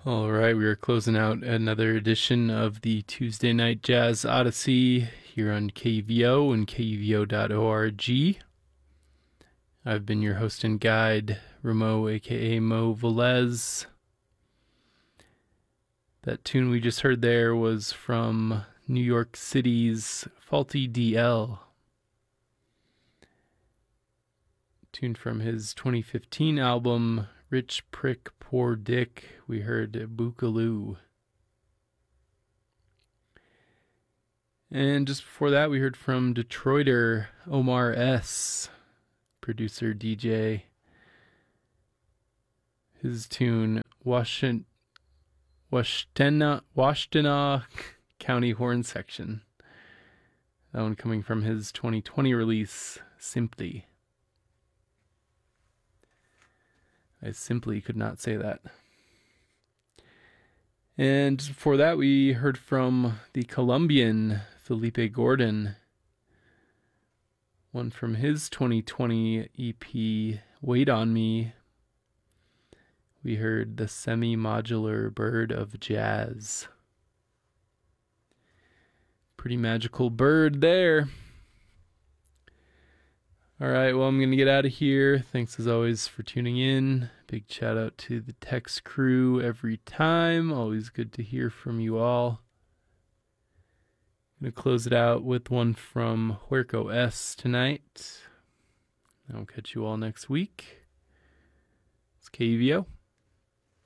All right, we are closing out another edition of the Tuesday Night Jazz Odyssey here on KVO and KVO.org. I've been your host and guide, Ramo, aka Mo Velez. That tune we just heard there was from New York City's Faulty DL. Tune from his 2015 album, Rich Prick Poor Dick. We heard Boogaloo. And just before that, we heard from Detroiter Omar S., producer DJ. His tune, Washtenaw County Horn Section. That one coming from his 2020 release, Simply. I simply could not say that. And before that, we heard from the Colombian Felipe Gordon. One from his 2020 EP, Wait on Me. We heard The Semi-Modular Bird of Jazz. Pretty magical bird there. All right, well, I'm going to get out of here. Thanks as always for tuning in. Big shout out to the Tex crew every time. Always good to hear from you all. I'm going to close it out with one from Huerco S tonight. I'll catch you all next week. It's KVO.